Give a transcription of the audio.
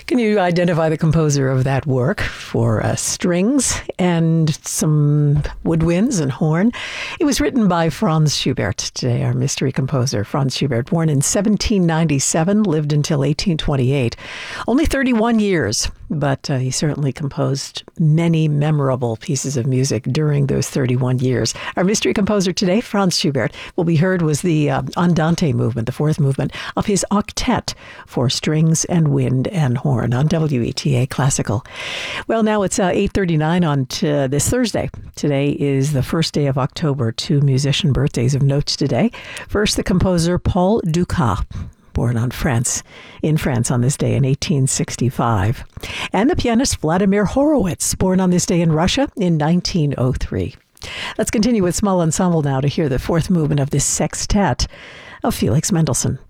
Can you identify the composer of that work for strings and some woodwinds and horn? It was written by Franz Schubert, today our mystery composer. Franz Schubert, born in 1797, lived until 1828. Only 31 years, but he certainly composed many memorable pieces of music during those 31 years. Our mystery composer today, Franz Schubert, what we heard was the Andante movement, the fourth movement of his octet for strings and wind and horn on WETA Classical. Well, now it's 8:39 on this Thursday. Today is the first day of October. Two musician birthdays of note today. First, the composer Paul Dukas, born in France on this day in 1865. And the pianist Vladimir Horowitz, born on this day in Russia in 1903. Let's continue with small ensemble now to hear the fourth movement of this sextet of Felix Mendelssohn.